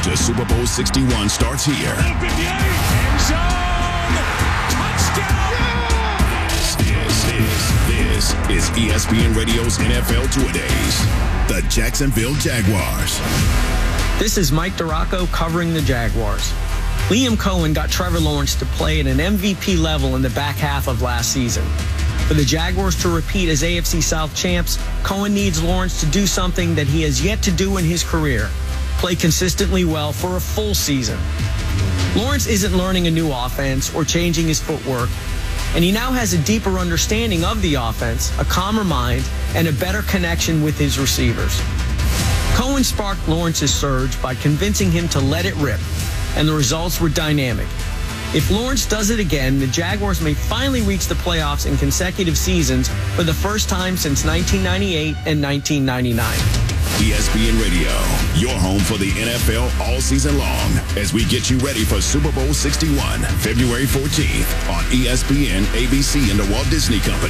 to Super Bowl 61 starts here. 58, end zone, touchdown! This is ESPN Radio's NFL Two-A-Days. The Jacksonville Jaguars. This is Mike Duraco covering the Jaguars. Liam Cohen got Trevor Lawrence to play at an MVP level in the back half of last season. For the Jaguars to repeat as AFC South champs, Cohen needs Lawrence to do something that he has yet to do in his career: play consistently well for a full season. Lawrence isn't learning a new offense or changing his footwork, and he now has a deeper understanding of the offense, a calmer mind, and a better connection with his receivers. Cohen sparked Lawrence's surge by convincing him to let it rip, and the results were dynamic. If Lawrence does it again, the Jaguars may finally reach the playoffs in consecutive seasons for the first time since 1998 and 1999. ESPN Radio, your home for the NFL all season long, as we get you ready for Super Bowl 61, February 14th on ESPN, ABC, and the Walt Disney Company.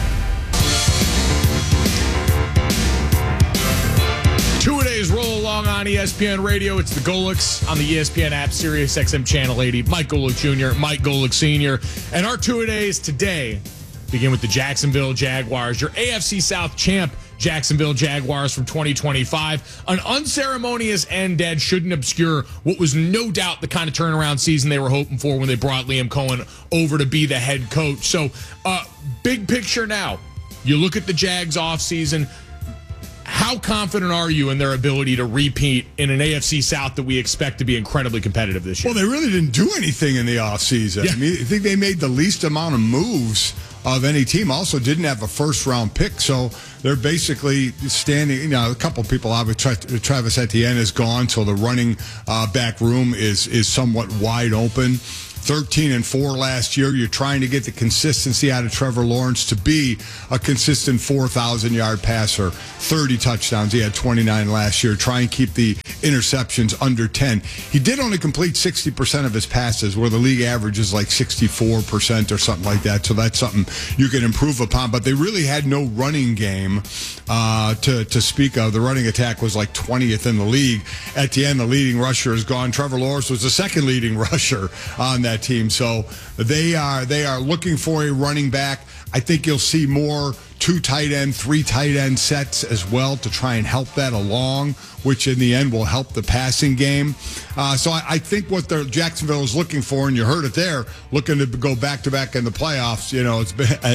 Two-a-days roll along on ESPN Radio. It's the Golics on the ESPN app, Sirius XM Channel 80. Mike Golic Jr., Mike Golic Sr. And our two-a-days today begin with the Jacksonville Jaguars, your AFC South champ Jacksonville Jaguars from 2025. An unceremonious end that shouldn't obscure what was no doubt the kind of turnaround season they were hoping for when they brought Liam Cohen over to be the head coach. So, big picture now. You look at the Jags offseason. How confident are you in their ability to repeat in an AFC South that we expect to be incredibly competitive this year? Well, they really didn't do anything in the offseason. Yeah. I mean, I think they made the least amount of moves of any team. Also didn't have a first-round pick, so they're basically standing. You know, a couple of people, obviously, Travis Etienne is gone, so the running back room is somewhat wide open. 13-4 last year. You're trying to get the consistency out of Trevor Lawrence to be a consistent 4,000-yard passer, 30 touchdowns. He had 29 last year. Try and keep the interceptions under 10. He did only complete 60% of his passes, where the league average is like 64% or something like that. So that's something you can improve upon. But they really had no running game to speak of. The running attack was like 20th in the league. At the end, the leading rusher is gone. Trevor Lawrence was the second leading rusher on that team. So they are looking for a running back. I think you'll see more 2 tight end, 3 tight end sets as well to try and help that along, which in the end will help the passing game. So I think what Jacksonville is looking for, and you heard it there, looking to go back-to-back in the playoffs, you know,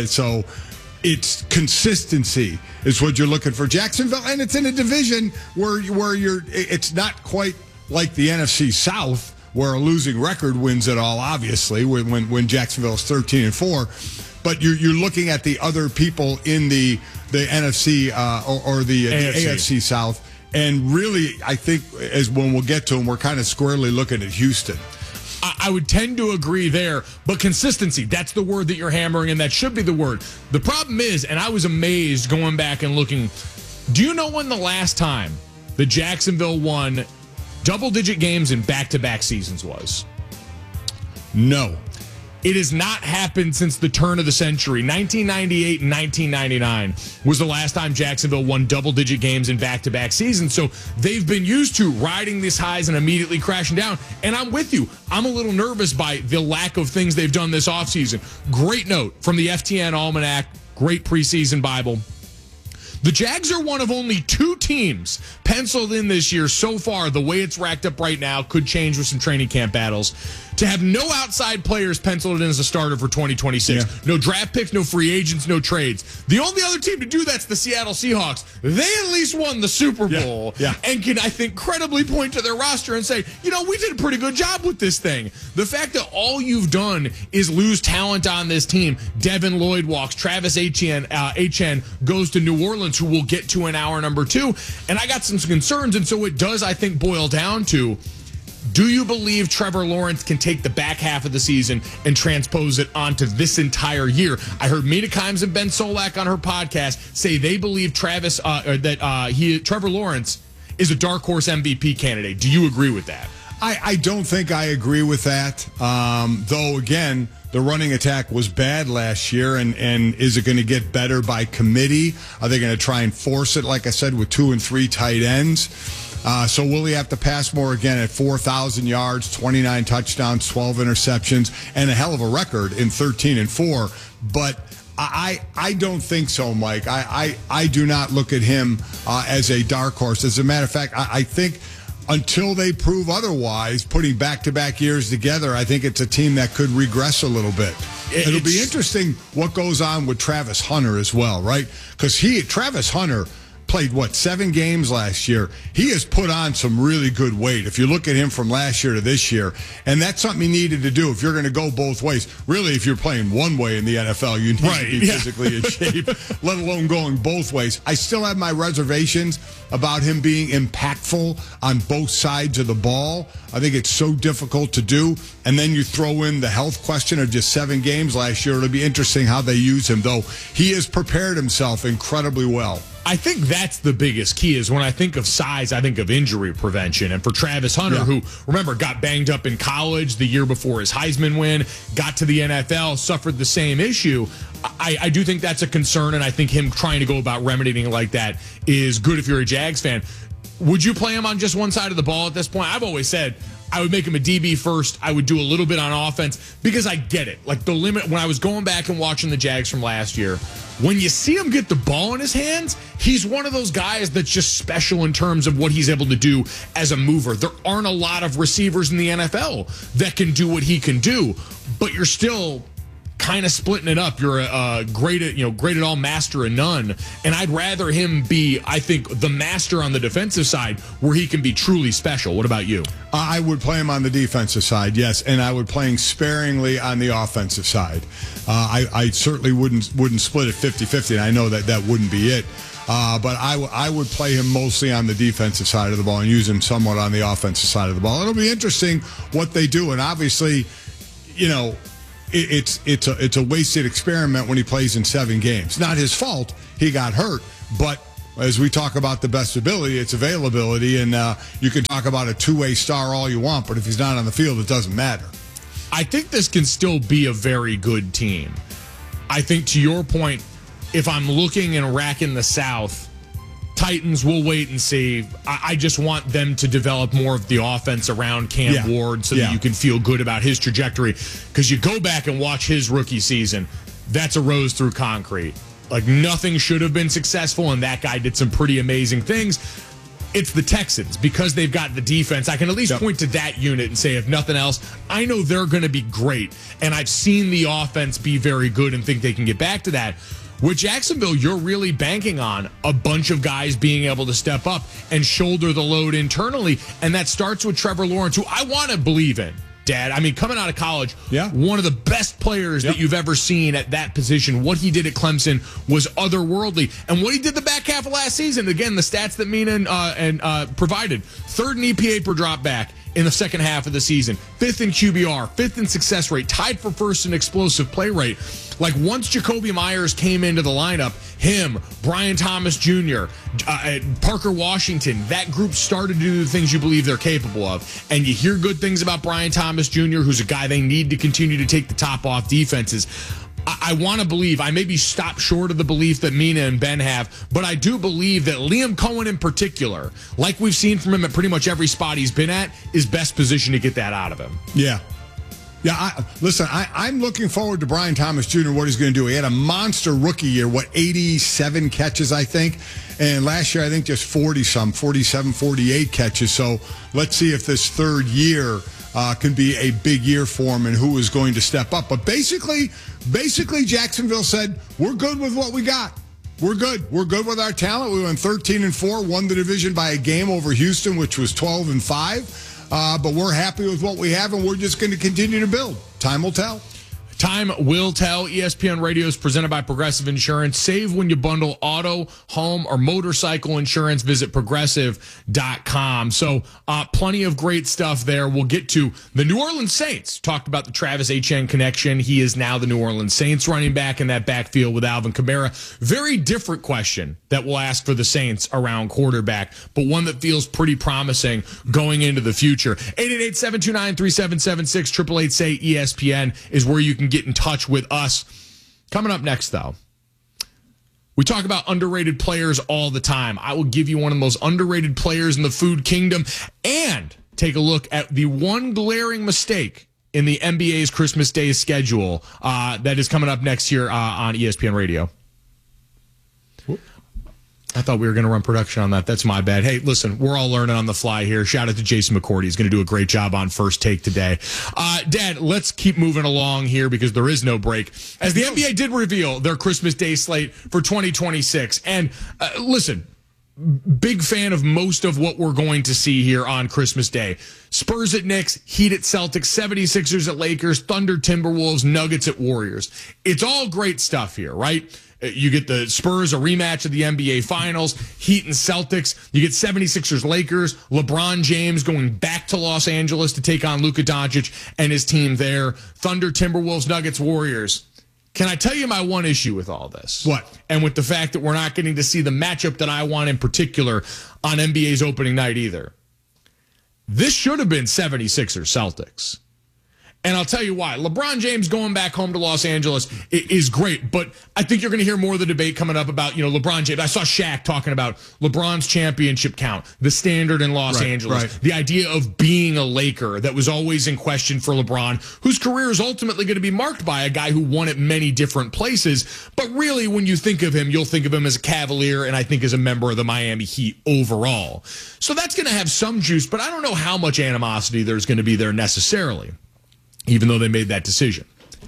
it's consistency is what you're looking for. Jacksonville, and it's in a division where it's not quite like the NFC South, where a losing record wins it all, obviously, when Jacksonville is 13-4. But you're looking at the other people in the NFC or the AFC South. And really, I think, as when we'll get to them, we're kind of squarely looking at Houston. I would tend to agree there, but consistency, that's the word that you're hammering, and that should be the word. The problem is, and I was amazed going back and looking, do you know when the last time the Jacksonville won double-digit games in back-to-back seasons was? No. It has not happened since the turn of the century. 1998 and 1999 was the last time Jacksonville won double-digit games in back-to-back seasons. So they've been used to riding these highs and immediately crashing down. And I'm with you. I'm a little nervous by the lack of things they've done this offseason. Great note from the FTN Almanac. Great preseason Bible. The Jags are one of only 2 teams penciled in this year so far. The way it's racked up right now could change with some training camp battles. To have no outside players penciled in as a starter for 2026. Yeah. No draft picks, no free agents, no trades. The only other team to do that's the Seattle Seahawks. They at least won the Super Bowl and can, I think, credibly point to their roster and say, you know, we did a pretty good job with this thing. The fact that all you've done is lose talent on this team. Devin Lloyd walks. Travis Etienne goes to New Orleans, who we'll get to in hour number 2. And I got some concerns, and so it does, I think, boil down to, do you believe Trevor Lawrence can take the back half of the season and transpose it onto this entire year? I heard Mina Kimes and Ben Solak on her podcast say they believe Trevor Lawrence is a dark horse MVP candidate. Do you agree with that? I don't think I agree with that. Though, again, the running attack was bad last year, and is it going to get better by committee? Are they going to try and force it, like I said, with 2 and 3 tight ends? So will he have to pass more again at 4,000 yards, 29 touchdowns, 12 interceptions, and a hell of a record in 13 and 4? But I don't think so, Mike. I do not look at him as a dark horse. As a matter of fact, I think until they prove otherwise, putting back-to-back years together, I think it's a team that could regress a little bit. It'll be interesting what goes on with Travis Hunter as well, right? Because Travis Hunter played, 7 games last year. He has put on some really good weight if you look at him from last year to this year. And that's something he needed to do if you're going to go both ways. Really, if you're playing one way in the NFL, you need to be physically in shape, let alone going both ways. I still have my reservations about him being impactful on both sides of the ball. I think it's so difficult to do. And then you throw in the health question of just 7 games last year. It'll be interesting how they use him, though. He has prepared himself incredibly well. I think that's the biggest key is when I think of size, I think of injury prevention. And for Travis Hunter, who, remember, got banged up in college the year before his Heisman win, got to the NFL, suffered the same issue, I do think that's a concern, and I think him trying to go about remedying it like that is good if you're a Jags fan. Would you play him on just one side of the ball at this point? I've always said I would make him a DB first. I would do a little bit on offense because I get it. Like the limit, when I was going back and watching the Jags from last year, when you see him get the ball in his hands, he's one of those guys that's just special in terms of what he's able to do as a mover. There aren't a lot of receivers in the NFL that can do what he can do, but you're still kind of splitting it up. You're a great at all, master of none. And I'd rather him be, I think, the master on the defensive side where he can be truly special. What about you? I would play him on the defensive side, yes, and I would play him sparingly on the offensive side. I certainly wouldn't split it 50-50, and I know that wouldn't be it. But I would play him mostly on the defensive side of the ball and use him somewhat on the offensive side of the ball. It'll be interesting what they do, and obviously, it's a wasted experiment when he plays in 7 games. Not his fault. He got hurt. But as we talk about the best ability, it's availability. And you can talk about a two-way star all you want, but if he's not on the field, it doesn't matter. I think this can still be a very good team. I think, to your point, if I'm looking and racking the South, Titans, we'll wait and see. I just want them to develop more of the offense around Cam Ward so that you can feel good about his trajectory. Because you go back and watch his rookie season, that's a rose through concrete. Like, nothing should have been successful, and that guy did some pretty amazing things. It's the Texans. Because they've got the defense, I can at least point to that unit and say, if nothing else, I know they're going to be great. And I've seen the offense be very good and think they can get back to that. With Jacksonville, you're really banking on a bunch of guys being able to step up and shoulder the load internally. And that starts with Trevor Lawrence, who I want to believe in, Dad. I mean, coming out of college, one of the best players that you've ever seen at that position. What he did at Clemson was otherworldly. And what he did the back half of last season, again, the stats that Mina provided, 3rd in EPA per drop back in the second half of the season, 5th in QBR, 5th in success rate, tied for 1st in explosive play rate. Like, once Jacoby Myers came into the lineup, him, Brian Thomas Jr., Parker Washington, that group started to do the things you believe they're capable of. And you hear good things about Brian Thomas Jr., who's a guy they need to continue to take the top off defenses. I want to believe, I maybe stop short of the belief that Mina and Ben have, but I do believe that Liam Cohen in particular, like we've seen from him at pretty much every spot he's been at, is best positioned to get that out of him. Yeah. I'm looking forward to Brian Thomas Jr., what he's going to do. He had a monster rookie year, 87 catches, I think. And last year, I think just 47, 48 catches. So let's see if this third year can be a big year for him and who is going to step up. But basically, Jacksonville said, we're good with what we got. We're good. We're good with our talent. We went 13-4, won the division by a game over Houston, which was 12-5. But we're happy with what we have, and we're just going to continue to build. Time will tell. Time will tell. ESPN Radio is presented by Progressive Insurance. Save when you bundle auto, home, or motorcycle insurance. Visit progressive.com. So plenty of great stuff there. We'll get to the New Orleans Saints. Talked about the Travis Etienne connection. He is now the New Orleans Saints running back in that backfield with Alvin Kamara. Very different question that we'll ask for the Saints around quarterback, but one that feels pretty promising going into the future. 888-729-3776, 888-SAY-ESPN is where you can get in touch with us. Coming up next, though, we talk about underrated players all the time. I will give you one of the most underrated players in the food kingdom and take a look at the one glaring mistake in the NBA's Christmas Day schedule that is coming up next year on ESPN Radio. I thought we were going to run production on that. That's my bad. Hey, listen, we're all learning on the fly here. Shout out to Jason McCourty. He's going to do a great job on First Take today. Dad, let's keep moving along here because there is no break. As the NBA did reveal their Christmas Day slate for 2026. And listen, big fan of most of what we're going to see here on Christmas Day. Spurs at Knicks, Heat at Celtics, 76ers at Lakers, Thunder, Timberwolves, Nuggets at Warriors. It's all great stuff here, right? You get the Spurs, a rematch of the NBA Finals, Heat and Celtics. You get 76ers, Lakers, LeBron James going back to Los Angeles to take on Luka Doncic and his team there. Thunder, Timberwolves, Nuggets, Warriors. Can I tell you my one issue with all this? What? And with the fact that we're not getting to see the matchup that I want in particular on NBA's opening night either. This should have been 76ers, Celtics. And I'll tell you why. LeBron James going back home to Los Angeles is great, but I think you're going to hear more of the debate coming up about, LeBron James. I saw Shaq talking about LeBron's championship count, the standard in Los Angeles, the idea of being a Laker that was always in question for LeBron, whose career is ultimately going to be marked by a guy who won at many different places. But really, when you think of him, you'll think of him as a Cavalier and I think as a member of the Miami Heat overall. So that's going to have some juice, but I don't know how much animosity there's going to be there necessarily, even though they made that decision.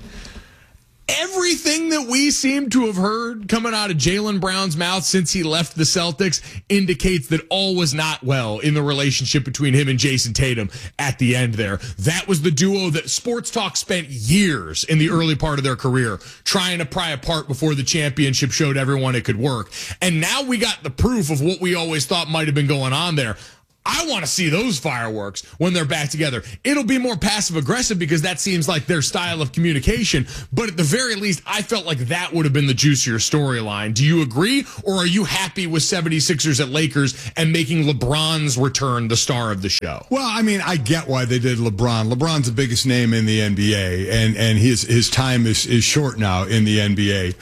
Everything that we seem to have heard coming out of Jaylen Brown's mouth since he left the Celtics indicates that all was not well in the relationship between him and Jason Tatum at the end there. That was the duo that Sports Talk spent years in the early part of their career trying to pry apart before the championship showed everyone it could work. And now we got the proof of what we always thought might have been going on there. I want to see those fireworks when they're back together. It'll be more passive-aggressive because that seems like their style of communication. But at the very least, I felt like that would have been the juicier storyline. Do you agree? Or are you happy with 76ers at Lakers and making LeBron's return the star of the show? Well, I mean, I get why they did LeBron. LeBron's the biggest name in the NBA, and his time is short now in the NBA.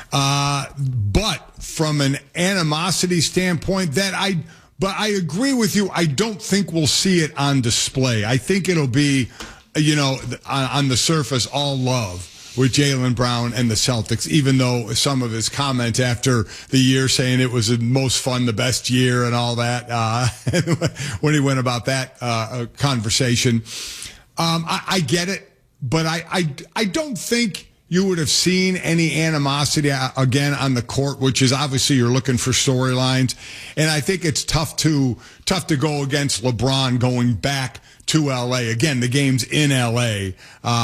But from an animosity standpoint, But I agree with you. I don't think we'll see it on display. I think it'll be, on the surface, all love with Jaylen Brown and the Celtics, even though some of his comments after the year saying it was the most fun, the best year and all that, when he went about that conversation. I get it, but I don't think you would have seen any animosity again on the court, which is obviously you're looking for storylines. And I think it's tough to go against LeBron going back to L.A. Again, the game's in L.A.,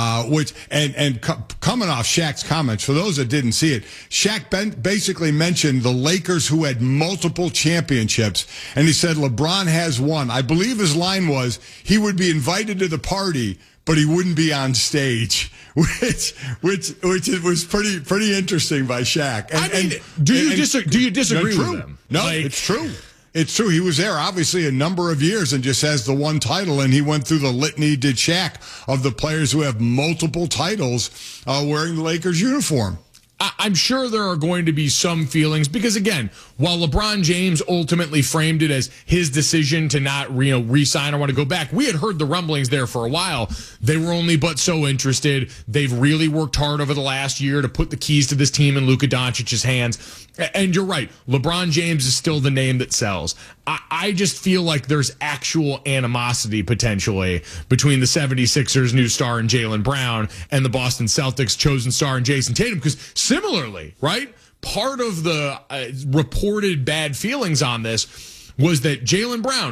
coming off Shaq's comments, for those that didn't see it, Shaq basically mentioned the Lakers who had multiple championships, and he said LeBron has one. I believe his line was he would be invited to the party, but he wouldn't be on stage, which was pretty interesting by Shaq. Do you disagree with him? No, it's true. It's true. He was there, obviously, a number of years and just has the one title, and he went through the litany, did Shaq, of the players who have multiple titles wearing the Lakers uniform. I'm sure there are going to be some feelings because, again, while LeBron James ultimately framed it as his decision to not re-sign or want to go back, we had heard the rumblings there for a while. They were only but so interested. They've really worked hard over the last year to put the keys to this team in Luka Doncic's hands. And you're right. LeBron James is still the name that sells. I just feel like there's actual animosity potentially between the 76ers new star and Jaylen Brown and the Boston Celtics chosen star and Jason Tatum. Because similarly, right, part of the reported bad feelings on this was that Jaylen Brown, who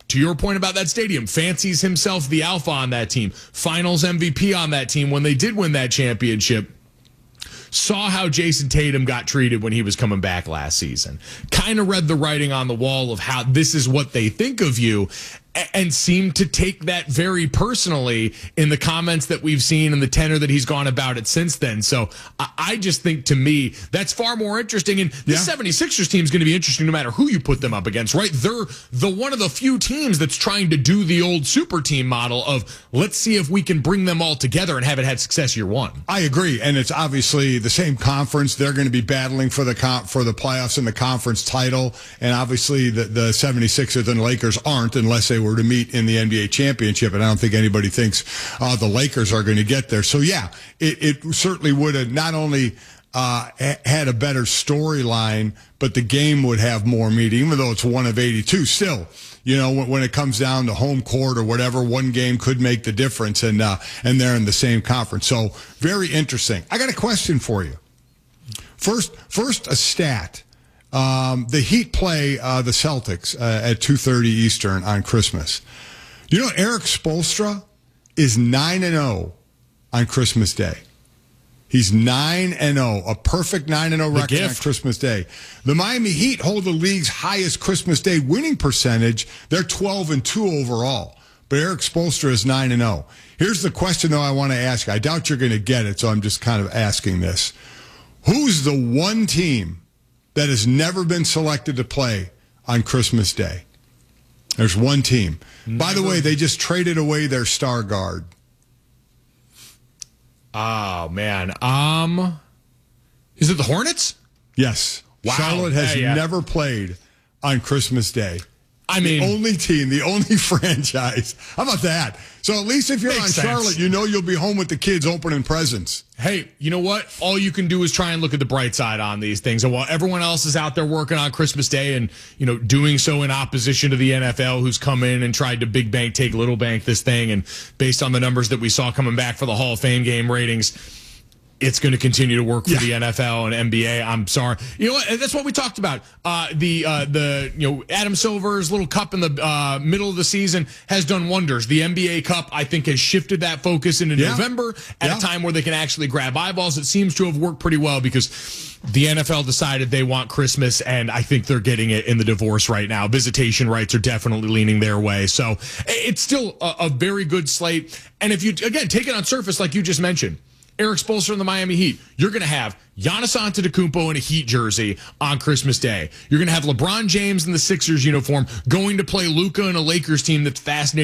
to your point about that stadium, fancies himself the alpha on that team, finals MVP on that team when they did win that championship. Saw how Jason Tatum got treated when he was coming back last season. Kind of read the writing on the wall of how this is what they think of you, and seemed to take that very personally in the comments that we've seen and the tenor that he's gone about it since then. So I just think, to me, that's far more interesting. And the 76ers team is going to be interesting no matter who you put them up against, right? They're the one of the few teams that's trying to do the old super team model of let's see if we can bring them all together and have it had success year one. I agree. And it's obviously the same conference. They're going to be battling for the playoffs and the conference title. And obviously the 76ers and Lakers aren't, unless they were to meet in the NBA championship, and I don't think anybody thinks the Lakers are going to get there. So yeah, it certainly would have not only had a better storyline, but the game would have more meat, even though it's one of 82. Still, when it comes down to home court or whatever, one game could make the difference, and they're in the same conference. So very interesting. I got a question for you. First a stat. The Heat play the Celtics at 2:30 Eastern on Christmas. Eric Spoelstra is 9-0 on Christmas Day. He's 9-0, a perfect 9-0 record on Christmas Day. The Miami Heat hold the league's highest Christmas Day winning percentage. They're 12-2 overall, but Eric Spoelstra is 9-0. Here's the question, though, I want to ask. I doubt you're going to get it, so I'm just kind of asking this. Who's the one team that has never been selected to play on Christmas Day? There's one team. By the way, they just traded away their star guard. Oh, man. Is it the Hornets? Yes. Wow. Charlotte has never played on Christmas Day. I mean, the only team, the only franchise. How about that? So at least if you're on Charlotte, you'll be home with the kids opening presents. Hey, you know what? All you can do is try and look at the bright side on these things. And while everyone else is out there working on Christmas Day and, doing so in opposition to the NFL, who's come in and tried to big bank, take little bank this thing, and based on the numbers that we saw coming back for the Hall of Fame game ratings, it's going to continue to work for the NFL and NBA. I'm sorry. You know what? That's what we talked about. Adam Silver's little cup in the middle of the season has done wonders. The NBA Cup, I think, has shifted that focus into November at a time where they can actually grab eyeballs. It seems to have worked pretty well because the NFL decided they want Christmas, and I think they're getting it in the divorce right now. Visitation rights are definitely leaning their way. So it's still a very good slate. And if you, again, take it on surface like you just mentioned, Eric Spoelstra and the Miami Heat, you're going to have Giannis Antetokounmpo in a Heat jersey on Christmas Day. You're going to have LeBron James in the Sixers uniform going to play Luka in a Lakers team that's fascinating.